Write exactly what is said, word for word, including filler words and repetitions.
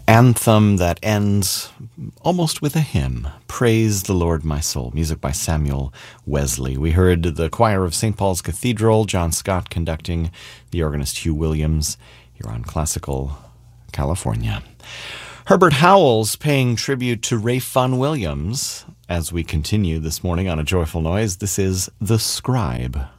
anthem that ends almost with a hymn. Praise the Lord, my soul. Music by Samuel Wesley. We heard the choir of Saint Paul's Cathedral, John Scott conducting, the organist Hugh Williams, here on Classical California. Herbert Howells paying tribute to Ralph Vaughan Williams as we continue this morning on A Joyful Noise. This is The Scribe.